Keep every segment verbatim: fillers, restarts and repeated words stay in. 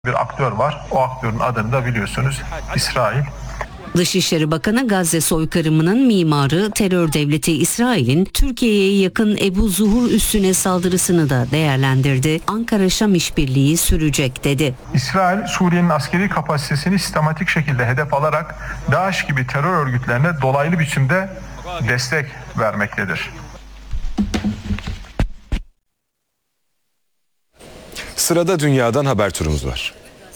bir aktör var. O aktörün adını da biliyorsunuz, İsrail. Dışişleri Bakanı Gazze soykırımının mimarı terör devleti İsrail'in Türkiye'ye yakın Ebu Zuhur üssüne saldırısını da değerlendirdi. Ankara-Şam işbirliği sürecek dedi. İsrail, Suriye'nin askeri kapasitesini sistematik şekilde hedef alarak DAEŞ gibi terör örgütlerine dolaylı biçimde destek vermektedir. Sırada dünyadan haber turumuz var.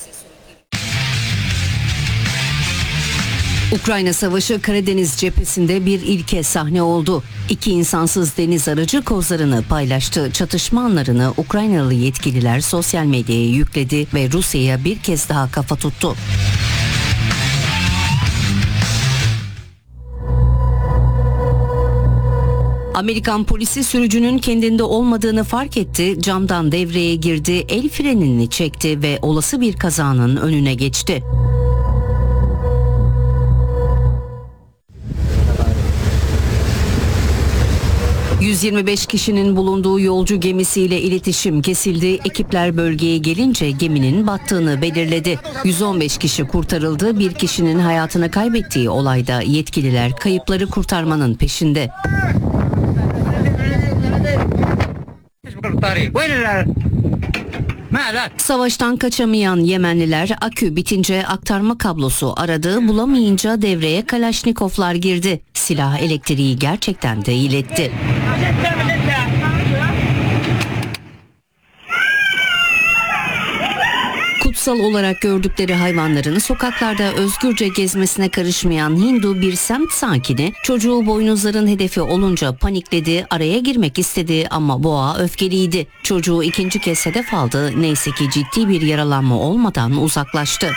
Ukrayna Savaşı Karadeniz cephesinde bir ilke sahne oldu. İki insansız deniz aracı kozlarını paylaştı. Çatışma anlarını Ukraynalı yetkililer sosyal medyaya yükledi ve Rusya'ya bir kez daha kafa tuttu. Amerikan polisi sürücünün kendinde olmadığını fark etti, camdan devreye girdi, el frenini çekti ve olası bir kazanın önüne geçti. yüz yirmi beş kişinin bulunduğu yolcu gemisiyle iletişim kesildi. Ekipler bölgeye gelince geminin battığını belirledi. yüz on beş kişi kurtarıldı. Bir kişinin hayatını kaybettiği olayda yetkililer kayıpları kurtarmanın peşinde. Savaştan kaçamayan Yemenliler akü bitince aktarma kablosu aradı, bulamayınca devreye Kalaşnikovlar girdi. Silah elektriği gerçekten de iletti. Kutsal olarak gördükleri hayvanların sokaklarda özgürce gezmesine karışmayan Hindu bir semt sakini çocuğu boynuzların hedefi olunca panikledi, araya girmek istedi ama boğa öfkeliydi. Çocuğu ikinci kez hedef aldı, neyse ki ciddi bir yaralanma olmadan uzaklaştı.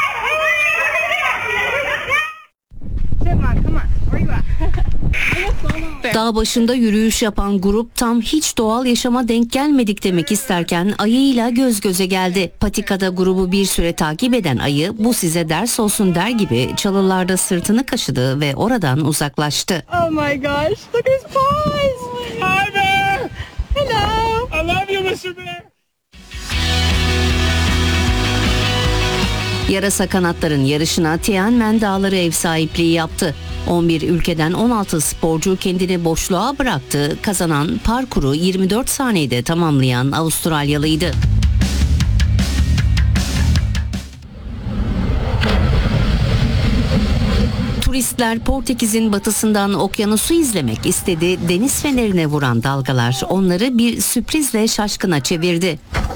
Dağ başında yürüyüş yapan grup tam hiç doğal yaşama denk gelmedik demek isterken ayıyla göz göze geldi. Patikada grubu bir süre takip eden ayı bu size ders olsun der gibi çalılarda sırtını kaşıdı ve oradan uzaklaştı. Oh my gosh, look at his paws. Hi there. Hello. I love you, mister Bear. Yarasa kanatların yarışına Tianmen Dağları ev sahipliği yaptı. on bir ülkeden on altı sporcu kendini boşluğa bıraktı. Kazanan parkuru yirmi dört saniyede tamamlayan Avustralyalıydı. Turistler Portekiz'in batısından okyanusu izlemek istedi. Deniz fenerine vuran dalgalar onları bir sürprizle şaşkına çevirdi.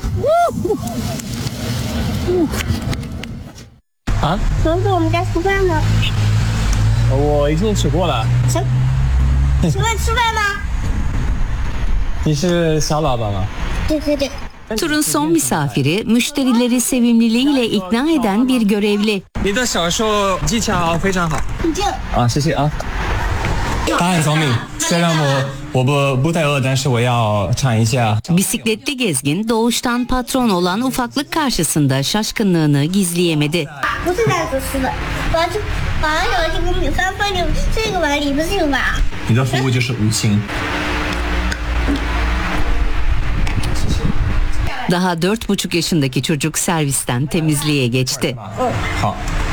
啊， 可是我们该吃饭了， 我已经吃过了。 吃吃饭吃饭吗？ 你是小老板吗？ 对对对。 Turun son misafiri müşterileri sevimliliğiyle ikna eden bir görevli. 你的销售技巧非常好。 你这啊，谢谢啊。他很聪明，虽然我我不不太饿，但是我要尝一下。 Bisikletli gezgin doğuştan patron olan ufaklık karşısında şaşkınlığını gizleyemedi. 不是这样子吃的，我要去我要有这个米饭放进这个碗里，不是这个碗。 你的服务就是无情。 Daha dört buçuk yaşındaki çocuk servisten temizliğe geçti. 好。